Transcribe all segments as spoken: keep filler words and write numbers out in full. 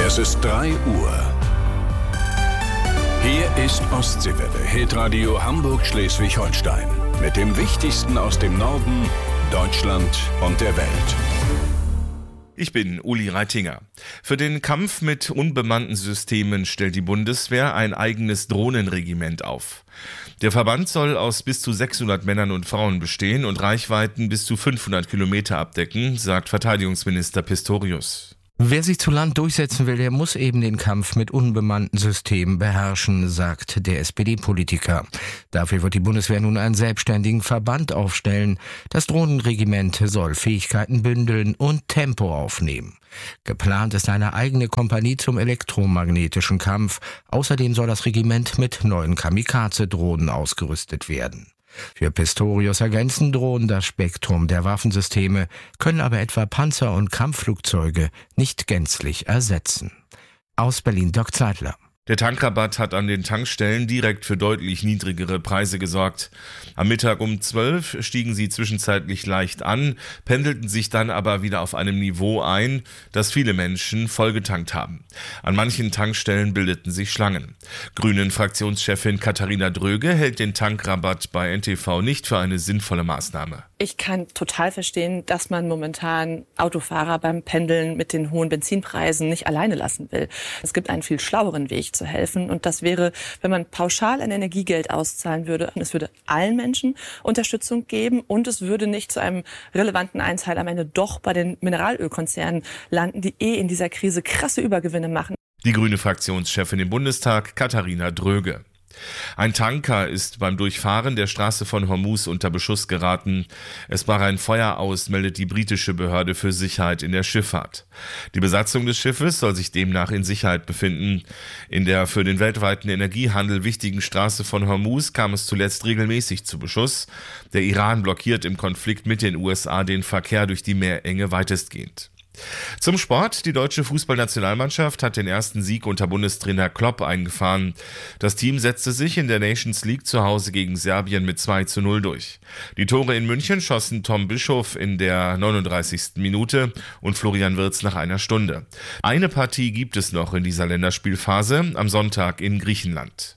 Es ist drei Uhr. Hier ist Ostseewelle, Hitradio Hamburg-Schleswig-Holstein. Mit dem Wichtigsten aus dem Norden, Deutschland und der Welt. Ich bin Uli Reitinger. Für den Kampf mit unbemannten Systemen stellt die Bundeswehr ein eigenes Drohnenregiment auf. Der Verband soll aus bis zu sechshundert Männern und Frauen bestehen und Reichweiten bis zu fünfhundert Kilometer abdecken, sagt Verteidigungsminister Pistorius. Wer sich zu Land durchsetzen will, der muss eben den Kampf mit unbemannten Systemen beherrschen, sagt der S P D-Politiker. Dafür wird die Bundeswehr nun einen selbstständigen Verband aufstellen. Das Drohnenregiment soll Fähigkeiten bündeln und Tempo aufnehmen. Geplant ist eine eigene Kompanie zum elektromagnetischen Kampf. Außerdem soll das Regiment mit neuen Kamikaze-Drohnen ausgerüstet werden. Für Pistorius ergänzen Drohnen das Spektrum der Waffensysteme, können aber etwa Panzer und Kampfflugzeuge nicht gänzlich ersetzen. Aus Berlin Dirk Zeitler. Der Tankrabatt hat an den Tankstellen direkt für deutlich niedrigere Preise gesorgt. Am Mittag um zwölf stiegen sie zwischenzeitlich leicht an, pendelten sich dann aber wieder auf einem Niveau ein, das viele Menschen vollgetankt haben. An manchen Tankstellen bildeten sich Schlangen. Grünen-Fraktionschefin Katharina Dröge hält den Tankrabatt bei N T V nicht für eine sinnvolle Maßnahme. Ich kann total verstehen, dass man momentan Autofahrer beim Pendeln mit den hohen Benzinpreisen nicht alleine lassen will. Es gibt einen viel schlaueren Weg zu helfen. Und das wäre, wenn man pauschal ein Energiegeld auszahlen würde. Es würde allen Menschen Unterstützung geben und es würde nicht zu einem relevanten Einteil am Ende doch bei den Mineralölkonzernen landen, die eh in dieser Krise krasse Übergewinne machen. Die grüne Fraktionschefin im Bundestag, Katharina Dröge. Ein Tanker ist beim Durchfahren der Straße von Hormuz unter Beschuss geraten. Es brach ein Feuer aus, meldet die britische Behörde für Sicherheit in der Schifffahrt. Die Besatzung des Schiffes soll sich demnach in Sicherheit befinden. In der für den weltweiten Energiehandel wichtigen Straße von Hormuz kam es zuletzt regelmäßig zu Beschuss. Der Iran blockiert im Konflikt mit den U S A den Verkehr durch die Meerenge weitestgehend. Zum Sport. Die deutsche Fußballnationalmannschaft hat den ersten Sieg unter Bundestrainer Klopp eingefahren. Das Team setzte sich in der Nations League zu Hause gegen Serbien mit zwei zu null durch. Die Tore in München schossen Tom Bischof in der neununddreißigsten Minute und Florian Wirtz nach einer Stunde. Eine Partie gibt es noch in dieser Länderspielphase, am Sonntag in Griechenland.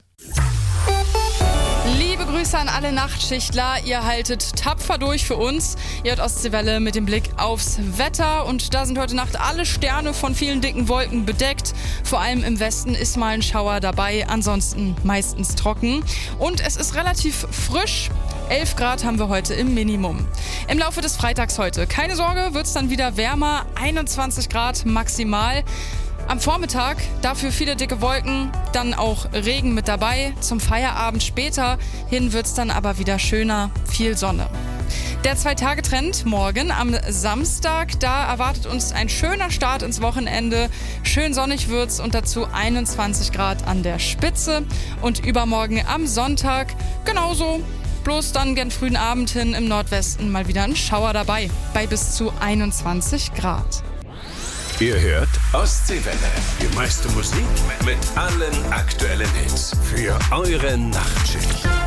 Liebe Grüße an alle Nachtschichtler, ihr haltet tapfer durch für uns. Ihr hört Ostseewelle mit dem Blick aufs Wetter und da sind heute Nacht alle Sterne von vielen dicken Wolken bedeckt. Vor allem im Westen ist mal ein Schauer dabei, ansonsten meistens trocken. Und es ist relativ frisch. elf Grad haben wir heute im Minimum. Im Laufe des Freitags heute, keine Sorge, wird es dann wieder wärmer, einundzwanzig Grad maximal. Am Vormittag dafür viele dicke Wolken, dann auch Regen mit dabei. Zum Feierabend später hin wird's dann aber wieder schöner, viel Sonne. Der Zwei-Tage-Trend morgen am Samstag, da erwartet uns ein schöner Start ins Wochenende. Schön sonnig wird's und dazu einundzwanzig Grad an der Spitze. Und übermorgen am Sonntag genauso. Bloß dann gen frühen Abend hin im Nordwesten mal wieder ein Schauer dabei, bei bis zu einundzwanzig Grad. Ihr hört Ostseewelle. Die meiste Musik mit allen aktuellen Hits. Für eure Nachtschicht.